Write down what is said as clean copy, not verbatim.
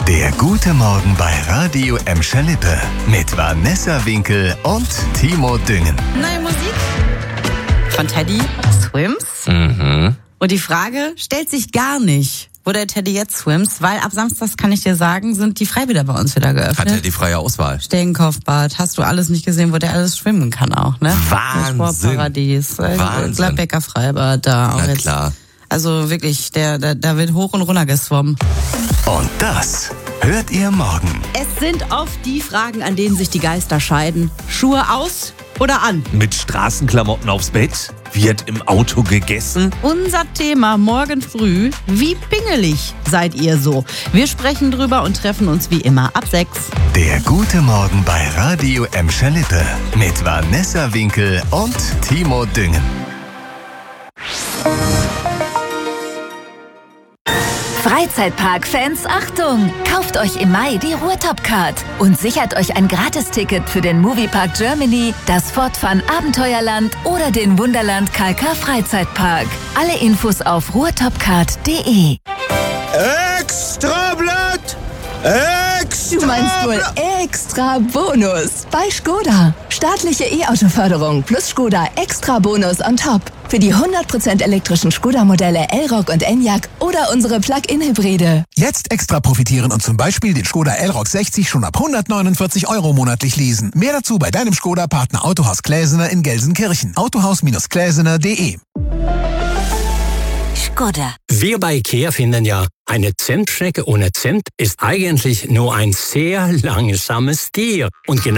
Der gute Morgen bei Radio Emscher-Lippe mit Vanessa Winkel und Timo Düngen. Neue Musik von Teddy Swims. Und die Frage stellt sich gar nicht, wo der Teddy jetzt swims, weil ab Samstag, kann ich dir sagen, sind die Freibäder bei uns wieder geöffnet. Hat er die freie Auswahl? Stegenkaufbad, hast du alles nicht gesehen, wo der alles schwimmen kann auch, ne? Wahnsinn. Das Sportparadies, Gladbecker Freibad da. Na jetzt. klar. Also wirklich, da wird hoch und runter geschwommen. Und das hört ihr morgen. Es sind oft die Fragen, an denen sich die Geister scheiden. Schuhe aus oder an? Mit Straßenklamotten aufs Bett? Wird im Auto gegessen? Unser Thema morgen früh: Wie pingelig seid ihr so? Wir sprechen drüber und treffen uns wie immer ab 6. Der gute Morgen bei Radio Emscher-Lippe mit Vanessa Winkel und Timo Düngen. Freizeitpark-Fans, Achtung! Kauft euch im Mai die Ruhrtop-Card und sichert euch ein Gratisticket für den Moviepark Germany, das Fortfahren Abenteuerland oder den Wunderland KK Freizeitpark. Alle Infos auf ruhrtopcard.de. Extra Blatt! Du meinst wohl extra Bonus bei Skoda. Staatliche E-Auto-Förderung plus Skoda extra Bonus on top. Für die 100% elektrischen Skoda-Modelle Elroq und Enyaq oder unsere Plug-in-Hybride. Jetzt extra profitieren und zum Beispiel den Skoda Elroq 60 schon ab 149 € monatlich leasen. Mehr dazu bei deinem Skoda-Partner Autohaus Gläsener in Gelsenkirchen. Autohaus-gläsener.de. Skoda. Wir bei IKEA finden ja, eine Zentschnecke ohne Cent ist eigentlich nur ein sehr langsames Tier. Und genau